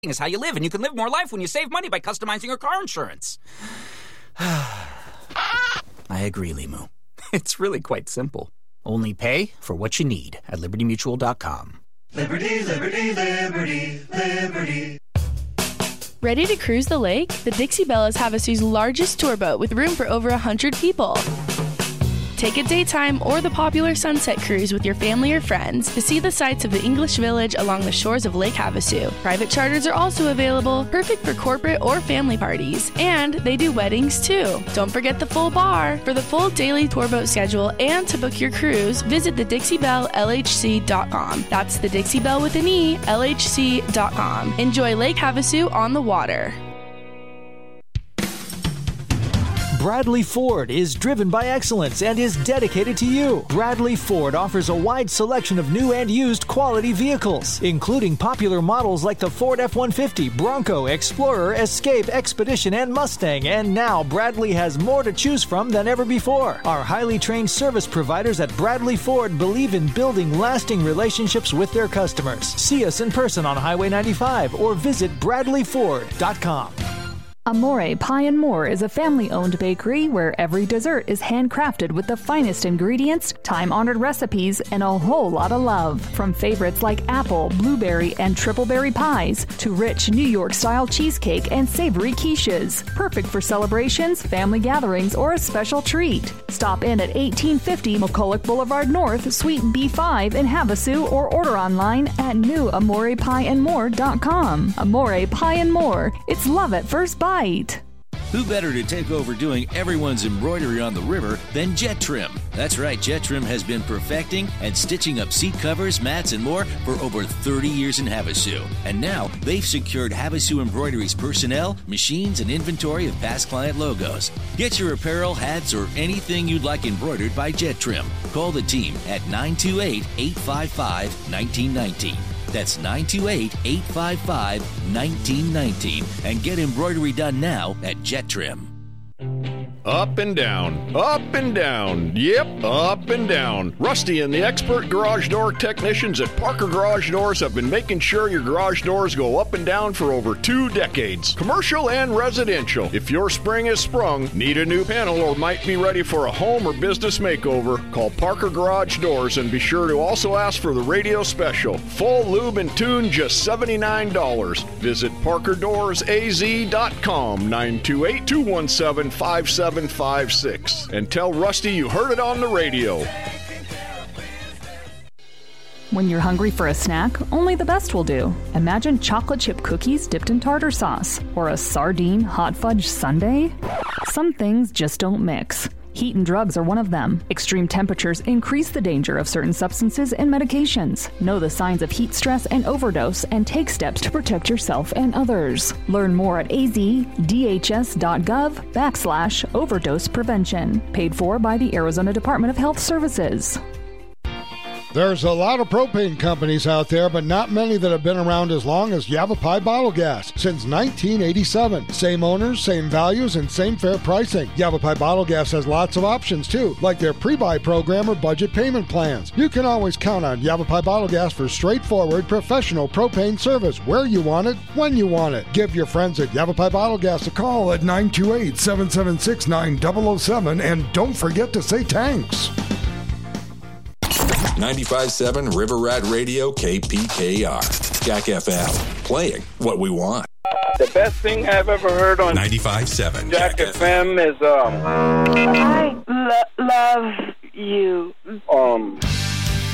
is how you live, and you can live more life when you save money by customizing your car insurance. I agree, Limu. It's really quite simple. Only pay for what you need at LibertyMutual.com. Liberty, liberty, liberty, liberty. Ready to cruise the lake? The Dixie Belle is Havasu's largest tour boat with room for over 100 people. Take a daytime or the popular sunset cruise with your family or friends to see the sights of the English Village along the shores of Lake Havasu. Private charters are also available, perfect for corporate or family parties. And they do weddings too. Don't forget the full bar. For the full daily tour boat schedule and to book your cruise, visit thedixiebellelhc.com. That's the Dixie Belle with an E, LHC.com. Enjoy Lake Havasu on the water. Bradley Ford is driven by excellence and is dedicated to you. Bradley Ford offers a wide selection of new and used quality vehicles, including popular models like the Ford F-150, Bronco, Explorer, Escape, Expedition, and Mustang. And now Bradley has more to choose from than ever before. Our highly trained service providers at Bradley Ford believe in building lasting relationships with their customers. See us in person on Highway 95 or visit BradleyFord.com. Amore Pie & More is a family-owned bakery where every dessert is handcrafted with the finest ingredients, time-honored recipes, and a whole lot of love. From favorites like apple, blueberry, and triple berry pies to rich New York-style cheesecake and savory quiches. Perfect for celebrations, family gatherings, or a special treat. Stop in at 1850 McCulloch Boulevard North, Suite B5 in Havasu, or order online at newamorepieandmore.com. Amore Pie & More. It's love at first bite. Who better to take over doing everyone's embroidery on the river than Jet Trim? That's right, Jet Trim has been perfecting and stitching up seat covers, mats, and more for over 30 years in Havasu. And now they've secured Havasu Embroidery's personnel, machines, and inventory of past client logos. Get your apparel, hats, or anything you'd like embroidered by Jet Trim. Call the team at 928-855-1919. That's 928-855-1919. And get embroidery done now at Jet Trim. Up and down, up and down, yep, up and down. Rusty and the expert garage door technicians at Parker Garage Doors have been making sure your garage doors go up and down for over 2 decades. Commercial and residential. If your spring is sprung, need a new panel, or might be ready for a home or business makeover, call Parker Garage Doors and be sure to also ask for the radio special. Full lube and tune, just $79. Visit ParkerDoorsAZ.com, 928-217-5756. And tell Rusty you heard it on the radio. When you're hungry for a snack, only the best will do. Imagine chocolate chip cookies dipped in tartar sauce, or a sardine hot fudge sundae. Some things just don't mix. Heat and drugs are one of them. Extreme temperatures increase the danger of certain substances and medications. Know the signs of heat stress and overdose and take steps to protect yourself and others. Learn more at azdhs.gov/overdose prevention. Paid for by the Arizona Department of Health Services. There's a lot of propane companies out there, but not many that have been around as long as Yavapai Bottle Gas since 1987. Same owners, same values, and same fair pricing. Yavapai Bottle Gas has lots of options too, like their pre-buy program or budget payment plans. You can always count on Yavapai Bottle Gas for straightforward, professional propane service where you want it, when you want it. Give your friends at Yavapai Bottle Gas a call at 928-776-9007, and don't forget to say thanks. 95.7 River Rat Radio, KPKR. Jack FM, playing what we want. The best thing I've ever heard on 95.7 Jack FM is I love